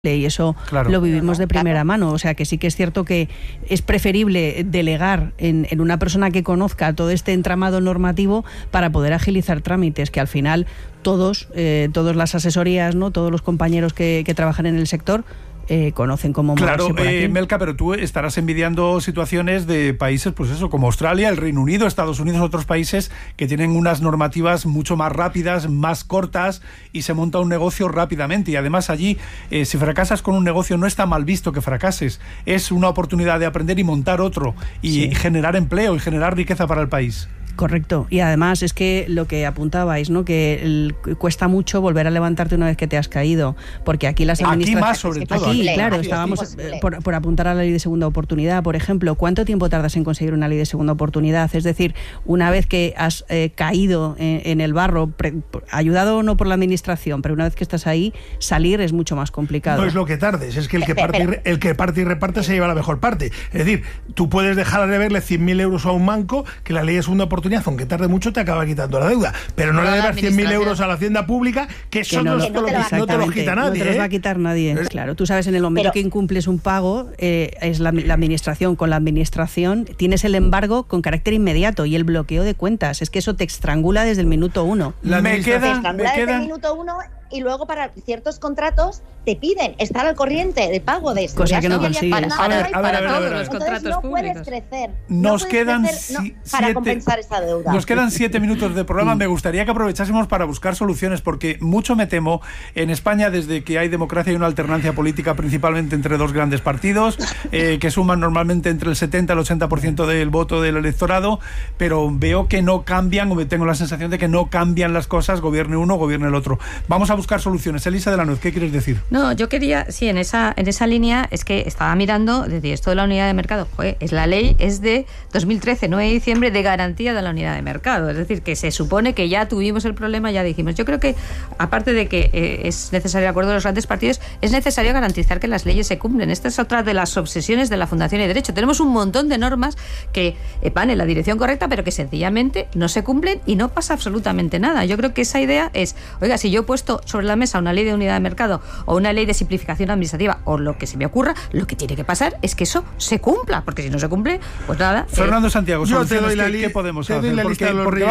y eso lo vivimos de primera mano. O sea que sí que es cierto que es preferible delegar en una persona que conozca todo este entramado normativo para poder agilizar trámites, que al final todas las asesorías, ¿no? Todos los compañeros que trabajan en el sector conocen cómo moverse por aquí. Melka, pero tú estarás envidiando situaciones de países, pues eso, como Australia, el Reino Unido, Estados Unidos, otros países que tienen unas normativas mucho más rápidas, más cortas, y se monta un negocio rápidamente. Y además allí, si fracasas con un negocio, no está mal visto que fracases. Es una oportunidad de aprender y montar otro, y generar empleo y generar riqueza para el país. Correcto. Y además es que lo que apuntabais, ¿no? Que cuesta mucho volver a levantarte una vez que te has caído, porque aquí las administraciones... Aquí más, sobre todo. Aquí, claro, estábamos por apuntar a la ley de segunda oportunidad, por ejemplo. ¿Cuánto tiempo tardas en conseguir una ley de segunda oportunidad? Es decir, una vez que has caído en el barro, ayudado o no por la administración, pero una vez que estás ahí, salir es mucho más complicado. No es lo que tardes, es que el que parte y reparte se lleva la mejor parte. Es decir, tú puedes dejar de verle 100.000 euros a un banco, que la ley de segunda oportunidad, aunque tarde mucho, te acaba quitando la deuda, pero no le debes 100.000 euros a la hacienda pública, que eso no te lo quita nadie. No te los va a quitar nadie. Claro, tú sabes, en el momento que incumples un pago, es la administración. Con la administración tienes el embargo con carácter inmediato y el bloqueo de cuentas. Es que eso te estrangula desde el minuto uno. Desde el minuto uno, y luego para ciertos contratos te piden estar al corriente de pago de cosa que no consigues. Para todos los contratos no públicos. Puedes crecer. Nos quedan para compensar esa deuda. Nos quedan 7 minutos de programa. Me gustaría que aprovechásemos para buscar soluciones, porque mucho me temo en España, desde que hay democracia y una alternancia política, principalmente entre dos grandes partidos, que suman normalmente entre el 70 y el 80% del voto del electorado, pero veo que no cambian, o tengo la sensación de que no cambian las cosas, gobierne uno, gobierne el otro. Vamos a buscar soluciones. Elisa de la Nuez, ¿qué quieres decir? No, yo quería, en esa línea, es que estaba mirando, desde esto de la unidad de mercado, la ley es de 2013, 9 de diciembre, de garantía de la unidad de mercado, es decir, que se supone que ya tuvimos el problema, ya dijimos. Yo creo que, aparte de que es necesario el acuerdo de los grandes partidos, es necesario garantizar que las leyes se cumplen. Esta es otra de las obsesiones de la Fundación y Derecho. Tenemos un montón de normas que van en la dirección correcta, pero que sencillamente no se cumplen y no pasa absolutamente nada. Yo creo que esa idea es, oiga, si yo he puesto sobre la mesa una ley de unidad de mercado o una ley de simplificación administrativa o lo que se me ocurra, lo que tiene que pasar es que eso se cumpla, porque si no se cumple, pues nada. Fernando Santiago, yo te doy ¿qué podemos hacer? Porque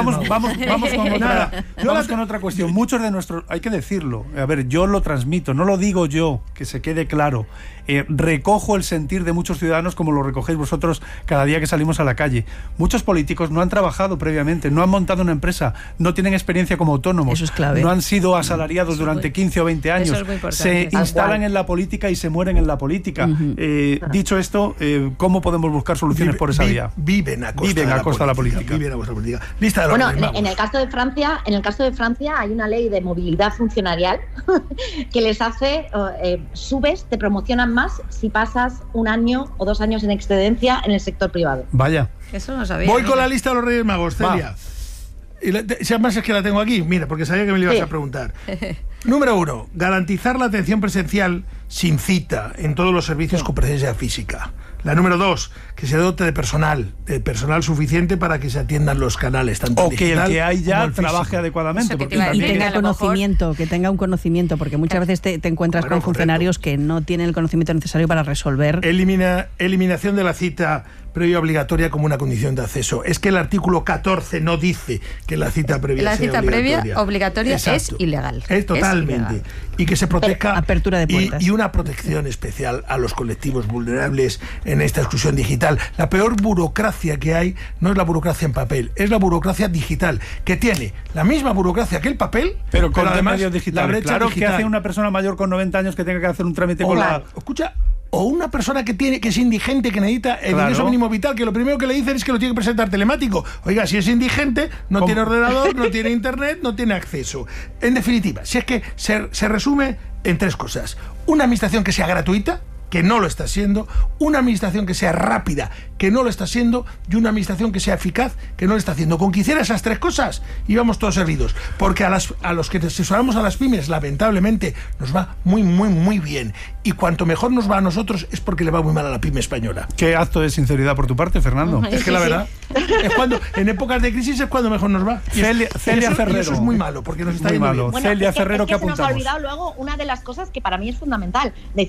vamos con otra cuestión. Muchos de nuestros, hay que decirlo, a ver, yo lo transmito, no lo digo yo, que se quede claro. Recojo el sentir de muchos ciudadanos, como lo recogéis vosotros cada día que salimos a la calle. Muchos políticos no han trabajado previamente, no han montado una empresa, no tienen experiencia como autónomos. Eso es clave. No han sido asalariados durante 15 o 20 años. Eso es muy importante. Se instalan en la política y se mueren en la política. Dicho esto, ¿cómo podemos buscar soluciones por esa vía? Viven a costa de la política. Lista de los Reyes Magos. En el caso de Francia hay una ley de movilidad funcionarial que les hace subes, te promocionan más si pasas 1 año o 2 años en excedencia en el sector privado. Vaya. Eso no sabía. Voy con la lista de los Reyes Magos, Celia. Si además es que la tengo aquí, mira, porque sabía que me lo ibas a preguntar. Número 1, garantizar la atención presencial sin cita en todos los servicios con presencia física. La número 2, que se dote de personal suficiente para que se atiendan los canales, tanto o que el que hay ya trabaje adecuadamente. Y tenga conocimiento, que tenga un conocimiento, porque muchas veces te encuentras con funcionarios que no tienen el conocimiento necesario para resolver. Eliminación de la cita previa obligatoria como una condición de acceso. Es que el artículo 14 no dice que la cita previa obligatoria es ilegal. Es totalmente. Es ilegal. Y que se proteja apertura de puertas. Y una protección especial a los colectivos vulnerables en esta exclusión digital. La peor burocracia que hay no es la burocracia en papel, es la burocracia digital, que tiene la misma burocracia que el papel, pero con además medios digitales. La brecha claro, digital. ¿Qué hace una persona mayor con 90 años que tenga que hacer un trámite con la... Escucha, o una persona que es indigente, que necesita el ingreso mínimo vital, que lo primero que le dicen es que lo tiene que presentar telemático. Oiga, si es indigente, no tiene ordenador, no tiene internet, no tiene acceso. En definitiva, si es que se resume en 3 cosas. Una administración que sea gratuita, que no lo está siendo, una administración que sea rápida, que no lo está siendo, y una administración que sea eficaz, que no lo está haciendo. Con que hiciera esas tres cosas, íbamos todos servidos. Porque a los que asesoramos a las pymes, lamentablemente, nos va muy, muy, muy bien. Y cuanto mejor nos va a nosotros, es porque le va muy mal a la pyme española. Qué acto de sinceridad por tu parte, Fernando. Es que la verdad, es cuando, en épocas de crisis es cuando mejor nos va. Celia Ferrero. Y eso es muy malo, porque nos está muy yendo malo. bien. Bueno, Celia es que Ferrero, ¿qué se nos ha apuntamos? olvidado luego una de las cosas que para mí es fundamental. Decir